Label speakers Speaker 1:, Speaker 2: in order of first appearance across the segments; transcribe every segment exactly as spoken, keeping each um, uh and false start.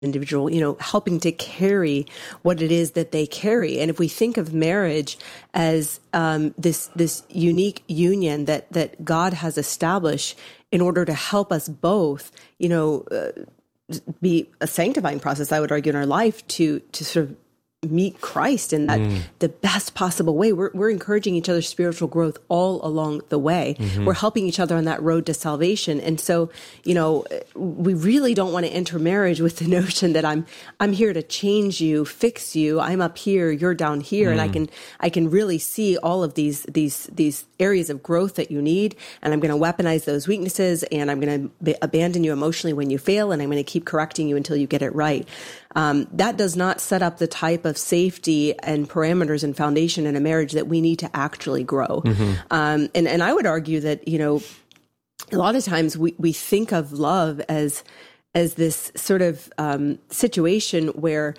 Speaker 1: individual, you know, helping to carry what it is that they carry. And if we think of marriage as um, this this unique union that that God has established in order to help us both, you know, uh, be a sanctifying process, I would argue, in our life to to sort of meet Christ in that mm. the best possible way. We're, we're encouraging each other's spiritual growth all along the way. Mm-hmm. We're helping each other on that road to salvation. And so, you know, we really don't want to enter marriage with the notion that I'm, I'm here to change you, fix you. I'm up here, you're down here. Mm. And I can, I can really see all of these, these, these areas of growth that you need. And I'm going to weaponize those weaknesses, and I'm going to b- abandon you emotionally when you fail. And I'm going to keep correcting you until you get it right. Um, that does not set up the type of safety and parameters and foundation in a marriage that we need to actually grow. Mm-hmm. Um, and, and I would argue that, you know, a lot of times we, we think of love as, as this sort of, um, situation where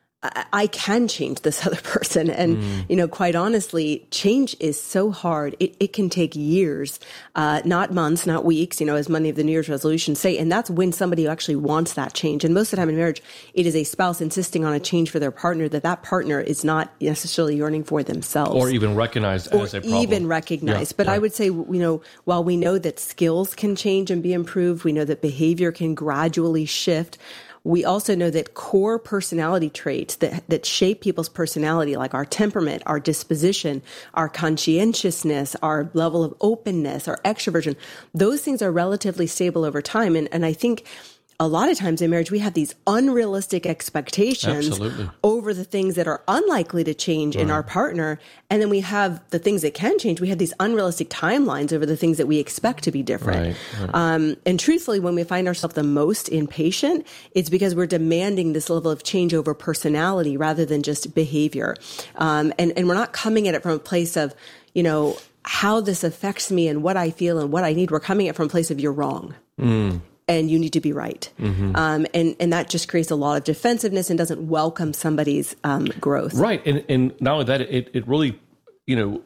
Speaker 1: I can change this other person. And, mm. you know, quite honestly, change is so hard. It, it can take years, uh, not months, not weeks, you know, as many of the New Year's resolutions say. And that's when somebody actually wants that change. And most of the time in marriage, it is a spouse insisting on a change for their partner that that partner is not necessarily yearning for themselves.
Speaker 2: Or even recognized
Speaker 1: or
Speaker 2: as a problem.
Speaker 1: even recognized. Yeah, but right. I would say, you know, while we know that skills can change and be improved, we know that behavior can gradually shift. We also know that core personality traits that, that shape people's personality, like our temperament, our disposition, our conscientiousness, our level of openness, our extroversion, those things are relatively stable over time. And, and I think a lot of times in marriage, we have these unrealistic expectations Absolutely. Over the things that are unlikely to change right. in our partner. And then we have the things that can change. We have these unrealistic timelines over the things that we expect to be different. Right, right. Um, and truthfully, when we find ourselves the most impatient, it's because we're demanding this level of change over personality rather than just behavior. Um, and, and we're not coming at it from a place of, you know, how this affects me and what I feel and what I need. We're coming at it from a place of you're wrong. Mm. And you need to be right. Mm-hmm. Um, and, and that just creates a lot of defensiveness and doesn't welcome somebody's um, growth.
Speaker 2: Right. And, and not only that, it, it really, you know,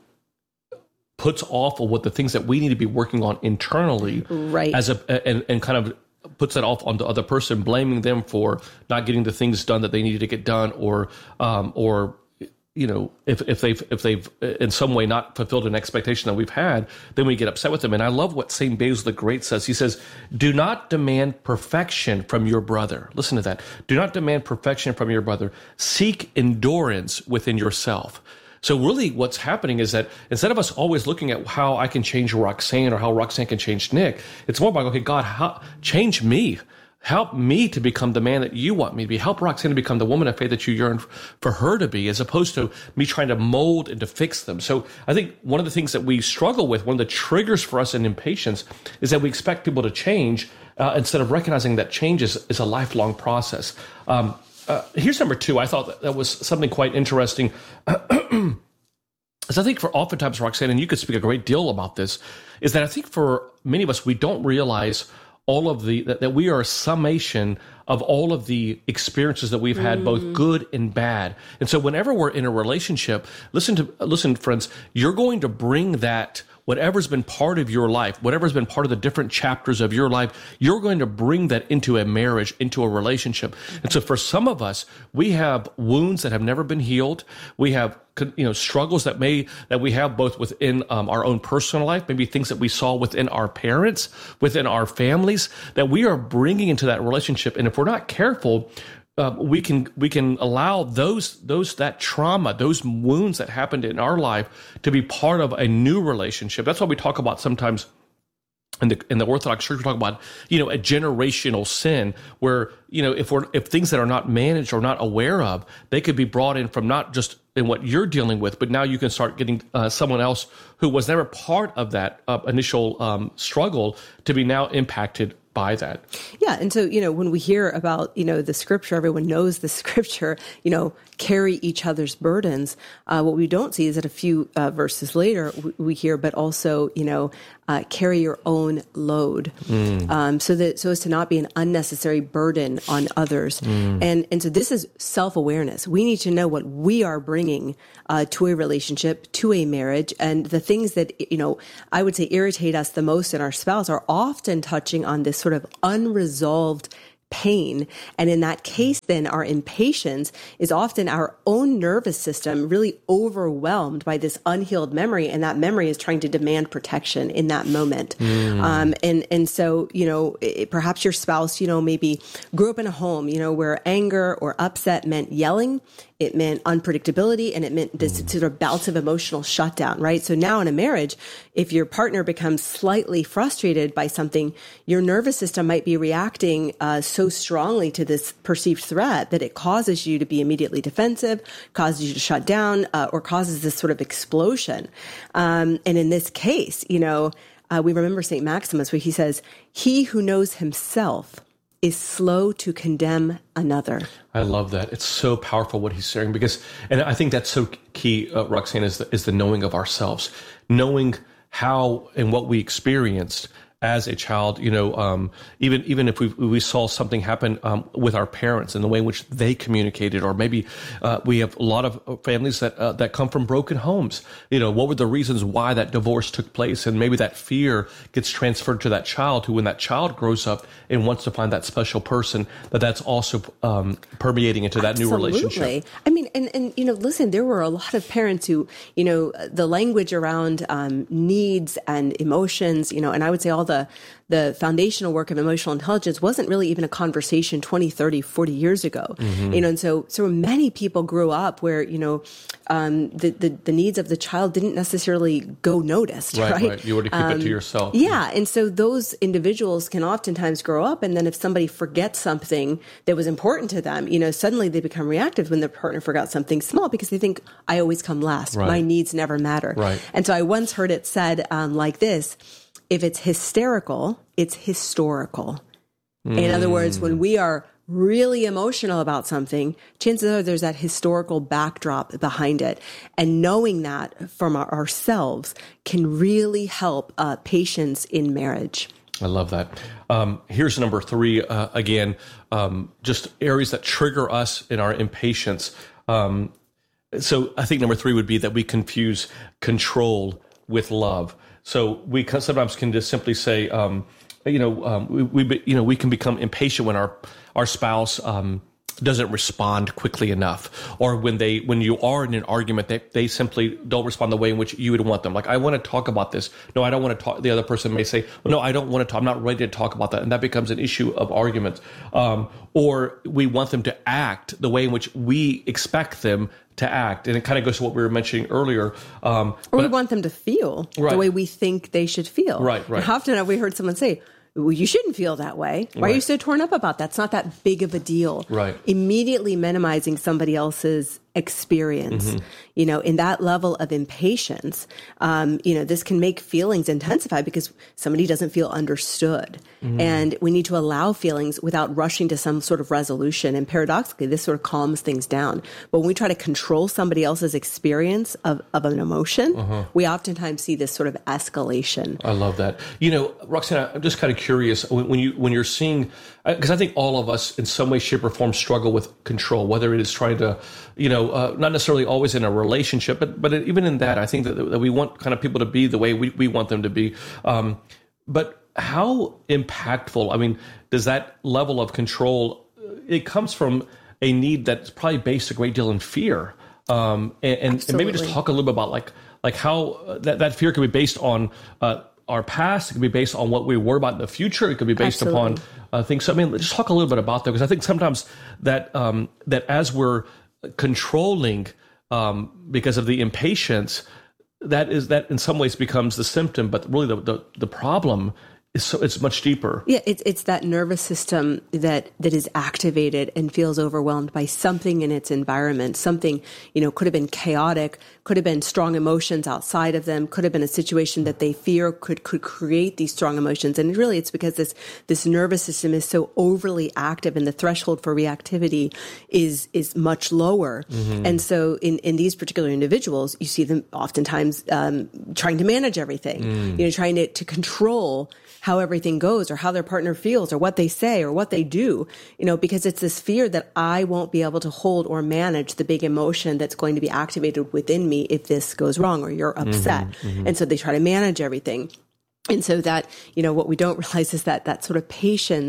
Speaker 2: puts off of what the things that we need to be working on internally.
Speaker 1: Right.
Speaker 2: As a, and, and kind of puts that off on the other person, blaming them for not getting the things done that they needed to get done, or, um, or, you know, if, if they've, if they've in some way not fulfilled an expectation that we've had, then we get upset with them. And I love what Saint Basil the Great says. He says, do not demand perfection from your brother. Listen to that. Do not demand perfection from your brother. Seek endurance within yourself. So really what's happening is that instead of us always looking at how I can change Roxanne or how Roxanne can change Nick, it's more about, okay, God, how, change me. Help me to become the man that you want me to be. Help Roxanne to become the woman of faith that you yearn for her to be, as opposed to me trying to mold and to fix them. So I think one of the things that we struggle with, one of the triggers for us in impatience, is that we expect people to change uh, instead of recognizing that change is, is a lifelong process. Um, uh, here's number two. I thought that, that was something quite interesting. As I think for oftentimes, Roxanne, and you could speak a great deal about this, is that I think for many of us, we don't realize all of the, that, that we are a summation of all of the experiences that we've had, mm. both good and bad. And so whenever we're in a relationship, listen to, listen, friends, you're going to bring that, whatever's been part of your life, whatever's been part of the different chapters of your life, you're going to bring that into a marriage, into a relationship. Mm-hmm. And so for some of us, we have wounds that have never been healed. We have, you know, struggles that may, that we have both within um, our own personal life, maybe things that we saw within our parents, within our families, that we are bringing into that relationship. And if we're not careful, Uh, we can we can allow those those that trauma, those wounds that happened in our life, to be part of a new relationship. That's why we talk about sometimes in the in the Orthodox Church, we talk about, you know, a generational sin, where, you know, if we're if things that are not managed or not aware of, they could be brought in from not just in what you're dealing with, but now you can start getting uh, someone else who was never part of that uh, initial um, struggle to be now impacted by that.
Speaker 1: Yeah. And so, you know, when we hear about, you know, the scripture, everyone knows the scripture, you know, carry each other's burdens. Uh, what we don't see is that a few uh, verses later we, we hear, but also, you know, uh, carry your own load, mm. um, so that so as to not be an unnecessary burden on others. Mm. And and so this is self-awareness. We need to know what we are bringing uh, to a relationship, to a marriage, and the things that, you know, I would say irritate us the most in our spouse are often touching on this sort of unresolved pain. And in that case, then our impatience is often our own nervous system really overwhelmed by this unhealed memory. And that memory is trying to demand protection in that moment. Mm. Um, and, and so, you know, it, perhaps your spouse, you know, maybe grew up in a home, you know, where anger or upset meant yelling. It meant unpredictability, and it meant this sort of bouts of emotional shutdown, right? So now in a marriage, if your partner becomes slightly frustrated by something, your nervous system might be reacting uh, so strongly to this perceived threat that it causes you to be immediately defensive, causes you to shut down, uh, or causes this sort of explosion. Um, and in this case, you know, uh, we remember Saint Maximus, where he says, "He who knows himself is slow to condemn another."
Speaker 2: I love that. It's so powerful what he's saying, because, and I think that's so key, uh, Roxanne, is the, is the knowing of ourselves, knowing how and what we experienced as a child. You know, um, even even if we we saw something happen um, with our parents and the way in which they communicated, or maybe uh, we have a lot of families that uh, that come from broken homes. You know, what were the reasons why that divorce took place, and maybe that fear gets transferred to that child, who, when that child grows up and wants to find that special person, that that's also um, permeating into that
Speaker 1: Absolutely.
Speaker 2: New relationship.
Speaker 1: I mean, and and you know, listen, there were a lot of parents who, you know, the language around um, needs and emotions, you know, and I would say all the the foundational work of emotional intelligence wasn't really even a conversation twenty, thirty, forty years ago. Mm-hmm. You know, and so, so many people grew up where, you know, um, the, the, the needs of the child didn't necessarily go noticed, right?
Speaker 2: Right, right. You were to keep um, it to yourself.
Speaker 1: Yeah. And so those individuals can oftentimes grow up, and then if somebody forgets something that was important to them, you know, suddenly they become reactive when their partner forgot something small, because they think, I always come last. Right. My needs never matter.
Speaker 2: Right.
Speaker 1: And so I once heard it said um, like this: if it's hysterical, it's historical. Mm. In other words, when we are really emotional about something, chances are there's that historical backdrop behind it. And knowing that from our, ourselves can really help uh, patience in marriage.
Speaker 2: I love that. Um, here's number three. Uh, again, um, just areas that trigger us in our impatience. Um, so I think number three would be that we confuse control with love. So we can, sometimes can just simply say, um, you know, um, we, we, you know, we can become impatient when our our spouse um, doesn't respond quickly enough, or when they when you are in an argument, they they simply don't respond the way in which you would want them. Like, I want to talk about this. No, I don't want to talk. The other person may say, well, no, I don't want to talk. I'm not ready to talk about that, and that becomes an issue of argument. Um, or we want them to act the way in which we expect them to act. And it kind of goes to what we were mentioning earlier. Um,
Speaker 1: or
Speaker 2: but,
Speaker 1: we want them to feel right. the way we think they should feel.
Speaker 2: Right, right.
Speaker 1: And how often have we heard someone say, well, you shouldn't feel that way. Why right. are you so torn up about that? It's not that big of a deal.
Speaker 2: Right.
Speaker 1: Immediately minimizing somebody else's experience, mm-hmm. you know, in that level of impatience, um, you know, this can make feelings intensify because somebody doesn't feel understood. Mm-hmm. And we need to allow feelings without rushing to some sort of resolution. And paradoxically, this sort of calms things down. But when we try to control somebody else's experience of, of an emotion, uh-huh. we oftentimes see this sort of escalation.
Speaker 2: I love that. You know, Roxanne, I'm just kind of curious when, when you, when you're seeing, because I think all of us in some way, shape or form struggle with control, whether it is trying to, you know, Uh, not necessarily always in a relationship, but but even in that, I think that, that we want kind of people to be the way we, we want them to be. Um, but how impactful, I mean, does that level of control, it comes from a need that's probably based a great deal in fear. Um, and, and, and maybe just talk a little bit about like like how that, that fear can be based on uh, our past. It can be based on what we worry about in the future. It could be based Absolutely. upon uh, things. So, I mean, just talk a little bit about that, because I think sometimes that um, that as we're controlling um, because of the impatience, that is that in some ways becomes the symptom, but really the the, the problem is so it's much deeper.
Speaker 1: Yeah, it's it's that nervous system that that is activated and feels overwhelmed by something in its environment. Something, you know, could have been chaotic, could have been strong emotions outside of them, could have been a situation that they fear could could create these strong emotions. And really, it's because this this nervous system is so overly active, and the threshold for reactivity is is much lower. Mm-hmm. And so, in in these particular individuals, you see them oftentimes um, trying to manage everything, mm. you know, trying to to control how everything goes, or how their partner feels, or what they say, or what they do, you know, because it's this fear that I won't be able to hold or manage the big emotion that's going to be activated within me if this goes wrong or you're upset. Mm-hmm, mm-hmm. And so they try to manage everything. And so that, you know, what we don't realize is that that sort of patience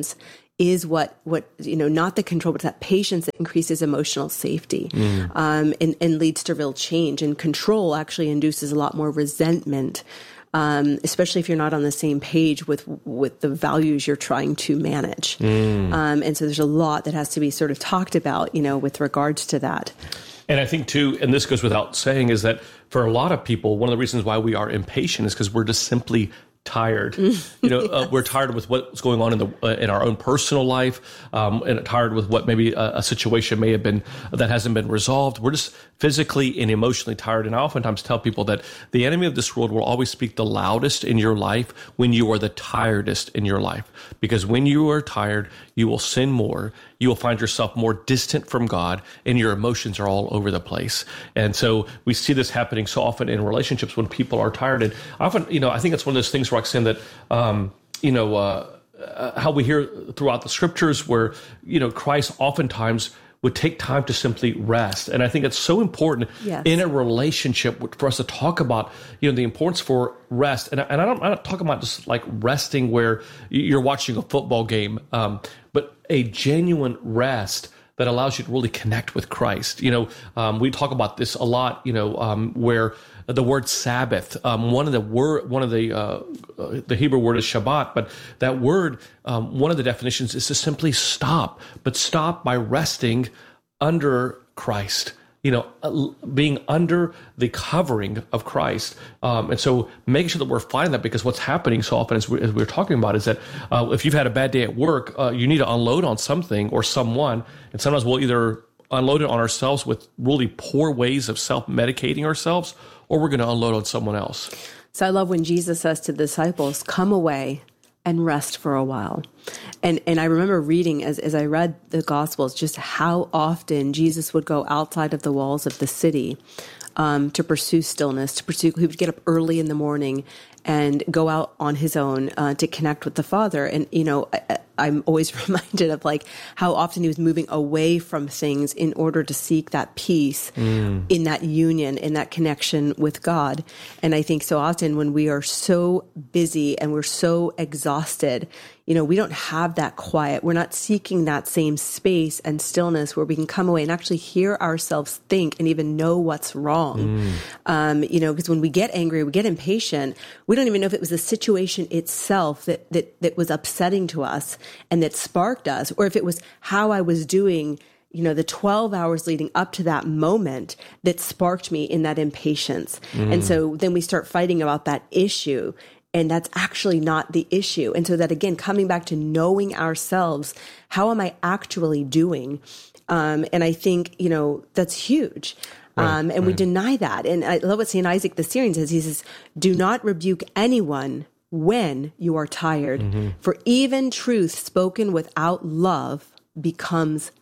Speaker 1: is what, what, you know, not the control, but that patience that increases emotional safety, mm. um, and, and leads to real change. And control actually induces a lot more resentment, um, especially if you're not on the same page with, with the values you're trying to manage. Mm. Um, and so there's a lot that has to be sort of talked about, you know, with regards to that.
Speaker 2: And I think too, and this goes without saying, is that for a lot of people, one of the reasons why we are impatient is because we're just simply tired. You know, yes. uh, we're tired with what's going on in the uh, in our own personal life, um, and tired with what maybe a, a situation may have been that hasn't been resolved. We're just physically and emotionally tired. And I oftentimes tell people that the enemy of this world will always speak the loudest in your life when you are the tiredest in your life. Because when you are tired, you will sin more. You will find yourself more distant from God, and your emotions are all over the place. And so we see this happening so often in relationships when people are tired. And often, you know, I think it's one of those things, Roxanne, that, um, you know, uh, uh, how we hear throughout the scriptures where, you know, Christ oftentimes would take time to simply rest. And I think it's so important yes. in a relationship for us to talk about, you know, the importance for rest. And, and I don't, I'm not talking about just like resting where you're watching a football game, um, but a genuine rest that allows you to really connect with Christ. You know, um, we talk about this a lot, you know, um, where the word Sabbath, um, one of the word, one of the, uh, uh, the Hebrew word is Shabbat, but that word, um, one of the definitions is to simply stop, but stop by resting under Christ. You know, uh, being under the covering of Christ. Um, and so making sure that we're finding that, because what's happening so often, as, we, as we're talking about, is that uh, if you've had a bad day at work, uh, you need to unload on something or someone. And sometimes we'll either unload it on ourselves with really poor ways of self-medicating ourselves, or we're going to unload on someone else.
Speaker 1: So I love when Jesus says to the disciples, come away and rest for a while. And and I remember reading, as, as I read the Gospels, just how often Jesus would go outside of the walls of the city um, to pursue stillness, to pursue, he would get up early in the morning and go out on his own uh, to connect with the Father. And, you know, I, I'm always reminded of like how often he was moving away from things in order to seek that peace mm. in that union, in that connection with God. And I think so often when we are so busy and we're so exhausted, you know, we don't have that quiet. We're not seeking that same space and stillness where we can come away and actually hear ourselves think and even know what's wrong. Mm. Um, you know, because when we get angry, we get impatient, we don't even know if it was the situation itself that, that, that was upsetting to us and that sparked us, or if it was how I was doing, you know, the twelve hours leading up to that moment that sparked me in that impatience. Mm. And so then we start fighting about that issue. And that's actually not the issue. And so that, again, coming back to knowing ourselves, how am I actually doing? Um, and I think, you know, that's huge. Right, um, and right. we deny that. And I love what Saint Isaac the Syrian says. He says, do not rebuke anyone when you are tired, mm-hmm. for even truth spoken without love becomes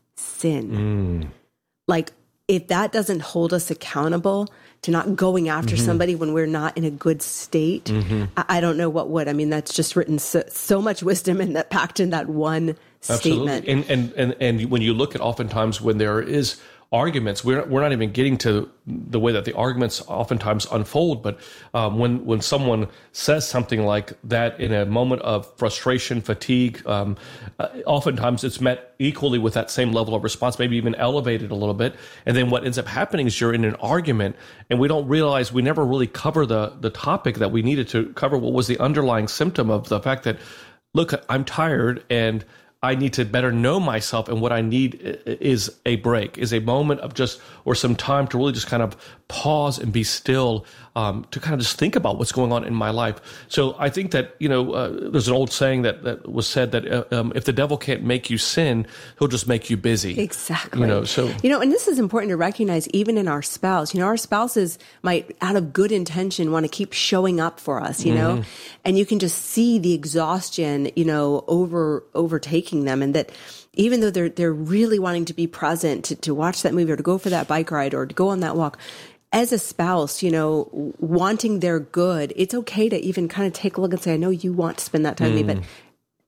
Speaker 1: sin. Mm. Like, if that doesn't hold us accountable to not going after mm-hmm. somebody when we're not in a good state, mm-hmm. I, I don't know what would. I mean, that's just written so, so much wisdom in that, packed in that one
Speaker 2: Absolutely.
Speaker 1: statement.
Speaker 2: And, and and and when you look at oftentimes when there is arguments, we're we're not even getting to the way that the arguments oftentimes unfold. But um, when when someone says something like that in a moment of frustration, fatigue, um, uh, oftentimes it's met equally with that same level of response, maybe even elevated a little bit. And then what ends up happening is you're in an argument, and we don't realize we never really cover the the topic that we needed to cover. What was the underlying symptom of the fact that, look, I'm tired and I need to better know myself, and what I need is a break, is a moment of just, or some time to really just kind of pause and be still, um, to kind of just think about what's going on in my life. So I think that, you know, uh, there's an old saying that, that was said that uh, um, if the devil can't make you sin, he'll just make you busy.
Speaker 1: Exactly.
Speaker 2: You know, so,
Speaker 1: you know, and this is important to recognize even in our spouse. You know, our spouses might, out of good intention, want to keep showing up for us, you mm-hmm. know, and you can just see the exhaustion, you know, over, overtaking them, and that even though they're they're really wanting to be present, to, to watch that movie or to go for that bike ride or to go on that walk, as a spouse, you know, wanting their good, it's okay to even kind of take a look and say, I know you want to spend that time mm. with me, but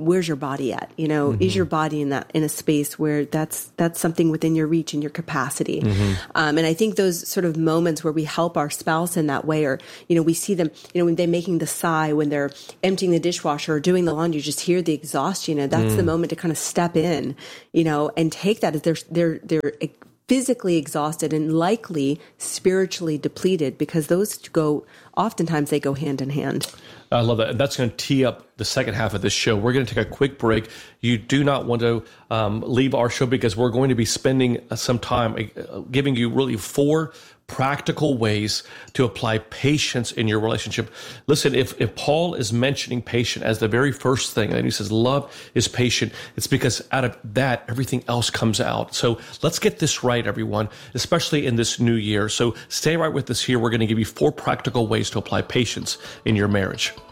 Speaker 1: where's your body at? You know, mm-hmm. is your body in that, in a space where that's, that's something within your reach and your capacity? Mm-hmm. Um, and I think those sort of moments where we help our spouse in that way, or, you know, we see them, you know, when they're making the sigh, when they're emptying the dishwasher or doing the laundry, you just hear the exhaustion. You know, that's mm. the moment to kind of step in, you know, and take that as they're, they're, they're physically exhausted and likely spiritually depleted, because those go, oftentimes they go hand in hand.
Speaker 2: I love that. And that's going to tee up the second half of this show. We're going to take a quick break. You do not want to um, leave our show, because we're going to be spending some time uh, giving you really four practical ways to apply patience in your relationship. Listen, if, if Paul is mentioning patient as the very first thing, and he says love is patient, it's because out of that, everything else comes out. So let's get this right, everyone, especially in this new year. So stay right with us here. We're going to give you four practical ways to apply patience in your marriage.